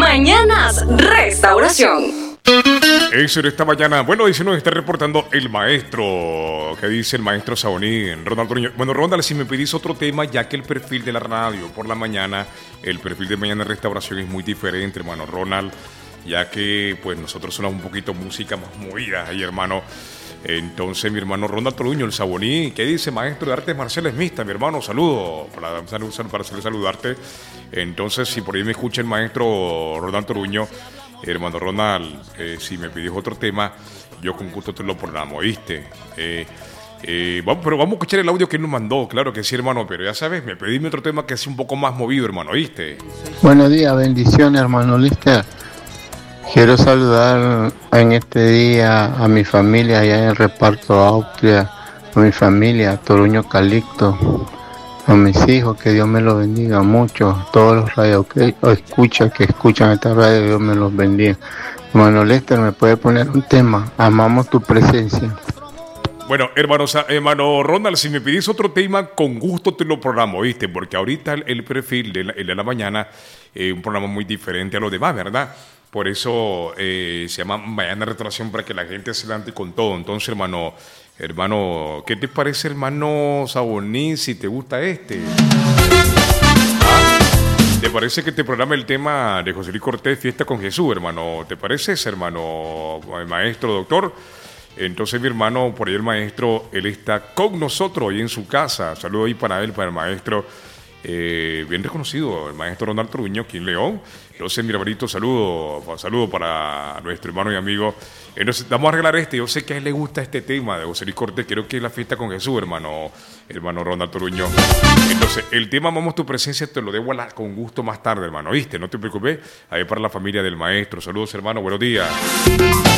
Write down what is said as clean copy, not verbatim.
Mañanas Restauración. Eso en esta mañana. Bueno, dice, nos está reportando el maestro. ¿Qué dice el maestro Saboní? Ronald Toruño. Bueno, Ronald, si me pedís otro tema, ya que el perfil de la radio por la mañana, el perfil de Mañana Restauración es muy diferente, hermano Ronald, ya que pues nosotros sonamos un poquito música más movida ahí, hermano. Entonces, mi hermano Ronald Toruño, el Saboní, ¿qué dice, maestro de artes marciales mixtas? Mi hermano, saludo, para saludarte. Entonces, si por ahí me escucha el maestro Ronald Toruño, hermano Ronald, si me pides otro tema, yo con gusto te lo programo, ¿oíste? Vamos a escuchar el audio que él nos mandó, claro que sí, hermano, pero ya sabes, me pedíme otro tema que sea un poco más movido, hermano, ¿oíste? Buenos días, bendiciones, hermano Lister. Quiero saludar en este día a mi familia allá en el reparto Austria, a mi familia, Toruño Calixto, a mis hijos, que Dios me los bendiga mucho, todos los radios que escuchan esta radio, Dios me los bendiga. Hermano Lester, ¿me puede poner un tema? Amamos tu presencia. Bueno, hermano Ronald, si me pides otro tema, con gusto te lo programo, ¿viste? Porque ahorita el perfil de la mañana es un programa muy diferente a los demás, ¿verdad? Por eso se llama Mañana Restauración, para que la gente se levante con todo. Entonces, hermano, ¿qué te parece, hermano Saboní, si te gusta este? ¿Ah? ¿Te parece que te programa el tema de José Luis Cortés, Fiesta con Jesús, hermano? ¿Te parece ese, hermano, maestro, doctor? Entonces, mi hermano, por ahí el maestro, él está con nosotros ahí en su casa. Saludo ahí para él, para el maestro, bien reconocido, el maestro Ronald Toruño, aquí en León. Entonces, mi hermanito, saludo para nuestro hermano y amigo. Entonces, vamos a arreglar este. Yo sé que a él le gusta este tema de José Luis Cortés. Creo que es la fiesta con Jesús, hermano Ronald Toruño. Entonces, el tema Amamos tu presencia te lo debo con gusto más tarde, hermano. ¿Viste? No te preocupes. Ahí para la familia del maestro. Saludos, hermano. Buenos días.